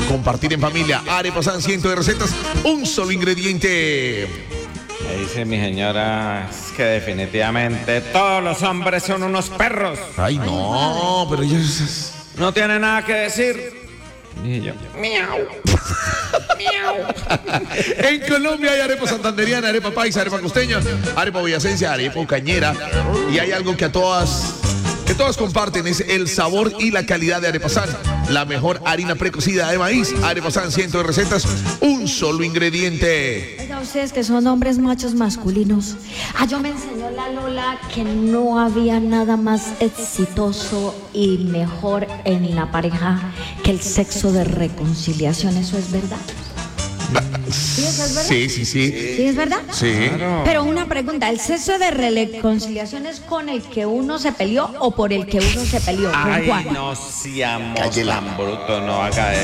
compartir en familia. Arepasan, cientos de recetas, un solo ingrediente. Me dice mi señora es que definitivamente todos los hombres son unos perros. Ay, no, pero yo... No tiene nada que decir. Y yo, miau. En Colombia hay arepa santanderiana, arepa paisa, arepa costeña, arepa boyacense, arepa cañera. Y hay algo que todas comparten, es el sabor y la calidad de Arepasan. La mejor harina precocida de maíz. Arepasan, cientos de recetas, un solo ingrediente. Oiga, ustedes que son hombres machos masculinos. Yo me enseñó la Lola que no había nada más exitoso y mejor en la pareja que el sexo de reconciliación. ¿Eso es verdad? ¿Sí, eso es verdad? Sí. ¿Sí es verdad? Sí. Claro. Pero una pregunta, ¿el sexo de reconciliación es con el que uno se peleó o por el que uno se peleó? ¿Con Ay, cuál? no seamos Cállela. tan brutos, no haga